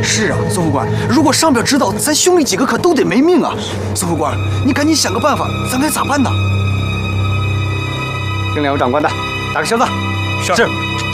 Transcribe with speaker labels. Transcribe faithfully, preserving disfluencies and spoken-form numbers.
Speaker 1: 是啊，邹副官，如果上边知道，咱兄弟几个可都得没命啊！邹副官，你赶紧想个办法，咱该咋办呢？
Speaker 2: 听两位长官的，打个小子。
Speaker 3: 是。